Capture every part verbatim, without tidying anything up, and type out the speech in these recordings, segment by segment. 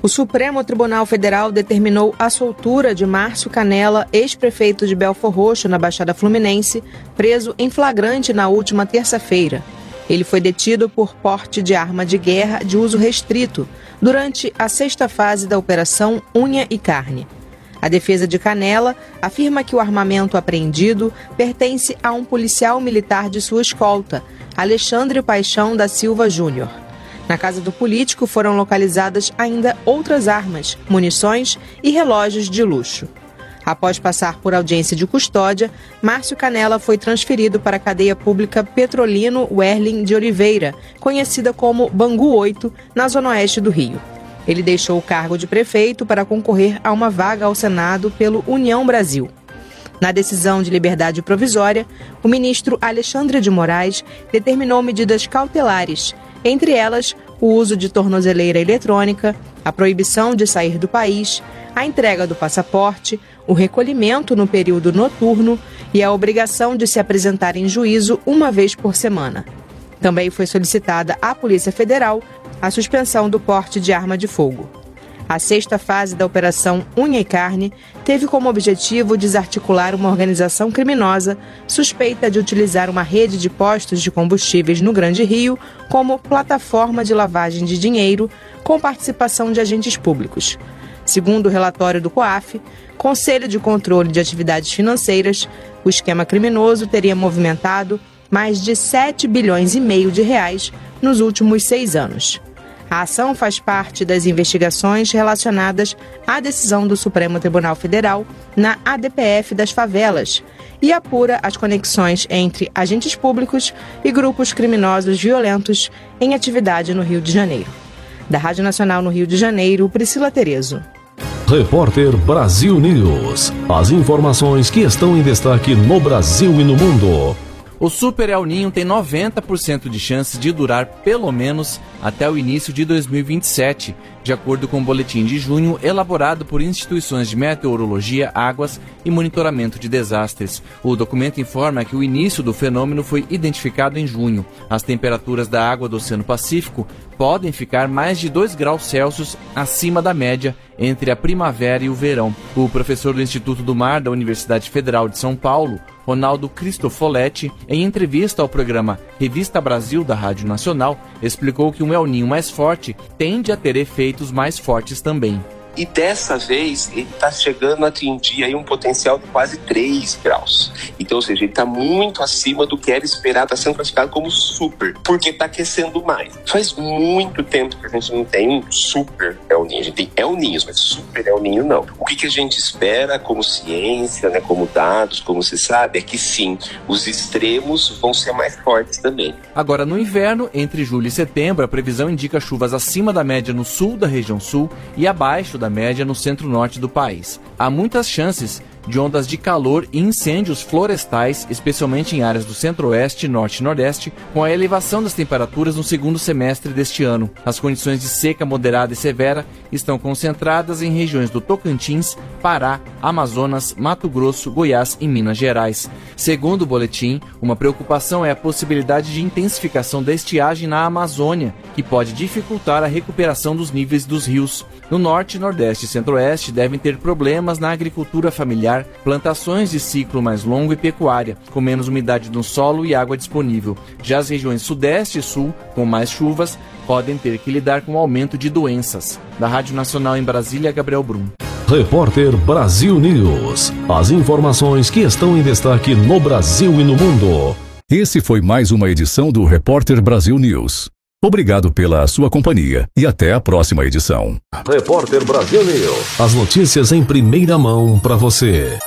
O Supremo Tribunal Federal determinou a soltura de Márcio Canela, ex-prefeito de Belfor Roxo, na Baixada Fluminense, preso em flagrante na última terça-feira. Ele foi detido por porte de arma de guerra de uso restrito durante a sexta fase da Operação Unha e Carne. A defesa de Canela afirma que o armamento apreendido pertence a um policial militar de sua escolta, Alexandre Paixão da Silva Júnior. Na casa do político foram localizadas ainda outras armas, munições e relógios de luxo. Após passar por audiência de custódia, Márcio Canela foi transferido para a cadeia pública Petrolino Werlin de Oliveira, conhecida como Bangu oito, na zona oeste do Rio. Ele deixou o cargo de prefeito para concorrer a uma vaga ao Senado pelo União Brasil. Na decisão de liberdade provisória, o ministro Alexandre de Moraes determinou medidas cautelares, entre elas o uso de tornozeleira eletrônica, a proibição de sair do país, a entrega do passaporte, o recolhimento no período noturno e a obrigação de se apresentar em juízo uma vez por semana. Também foi solicitada à Polícia Federal a suspensão do porte de arma de fogo. A sexta fase da Operação Unha e Carne teve como objetivo desarticular uma organização criminosa suspeita de utilizar uma rede de postos de combustíveis no Grande Rio como plataforma de lavagem de dinheiro com participação de agentes públicos. Segundo o relatório do COAF, Conselho de Controle de Atividades Financeiras, o esquema criminoso teria movimentado mais de sete bilhões e meio de reais nos últimos seis anos. A ação faz parte das investigações relacionadas à decisão do Supremo Tribunal Federal na A D P F das favelas e apura as conexões entre agentes públicos e grupos criminosos violentos em atividade no Rio de Janeiro. Da Rádio Nacional no Rio de Janeiro, Priscila Terezo. Repórter Brasil News. As informações que estão em destaque no Brasil e no mundo. O Super El Niño tem noventa por cento de chance de durar pelo menos até o início de dois mil e vinte e sete, de acordo com o boletim de junho elaborado por instituições de meteorologia, águas e monitoramento de desastres. O documento informa que o início do fenômeno foi identificado em junho. As temperaturas da água do Oceano Pacífico podem ficar mais de dois graus Celsius acima da média entre a primavera e o verão. O professor do Instituto do Mar da Universidade Federal de São Paulo, Ronaldo Cristofoletti, em entrevista ao programa Revista Brasil da Rádio Nacional, explicou que um El Niño mais forte tende a ter efeitos mais fortes também. E dessa vez ele está chegando a atingir aí um potencial de quase três graus. Então, ou seja, ele está muito acima do que era esperado, está sendo classificado como super, porque está aquecendo mais. Faz muito tempo que a gente não tem um super El Niño. A gente tem El Niños, mas super El Niño não. O que, que a gente espera como ciência, né, como dados, como se sabe, é que sim, os extremos vão ser mais fortes também. Agora, no inverno, entre julho e setembro, a previsão indica chuvas acima da média no sul da região sul e abaixo da média no centro-norte do país. Há muitas chances de ondas de calor e incêndios florestais, especialmente em áreas do centro-oeste, norte e nordeste, com a elevação das temperaturas no segundo semestre deste ano. As condições de seca moderada e severa estão concentradas em regiões do Tocantins, Pará, Amazonas, Mato Grosso, Goiás e Minas Gerais. Segundo o boletim, uma preocupação é a possibilidade de intensificação da estiagem na Amazônia, que pode dificultar a recuperação dos níveis dos rios. No norte, nordeste e centro-oeste devem ter problemas na agricultura familiar, plantações de ciclo mais longo e pecuária, com menos umidade no solo e água disponível. Já as regiões sudeste e sul, com mais chuvas, podem ter que lidar com o aumento de doenças. Da Rádio Nacional em Brasília, Gabriel Brum. Repórter Brasil News. As informações que estão em destaque no Brasil e no mundo. Esse foi mais uma edição do Repórter Brasil News. Obrigado pela sua companhia e até a próxima edição. Repórter Brasil News. As notícias em primeira mão para você.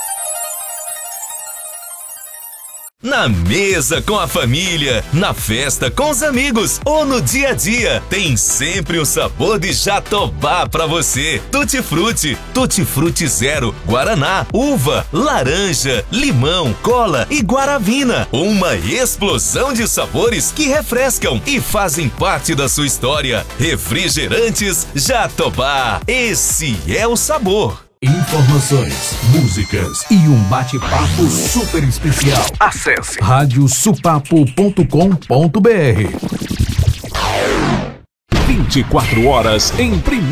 Na mesa com a família, na festa com os amigos ou no dia a dia, tem sempre um sabor de Jatobá pra você. Tutti Frutti, Tutti Frutti Zero, Guaraná, uva, laranja, limão, cola e guaravina. Uma explosão de sabores que refrescam e fazem parte da sua história. Refrigerantes Jatobá, esse é o sabor. Informações, músicas e um bate-papo super especial. Acesse rádio supapo ponto com ponto br. vinte e quatro horas em primeiro.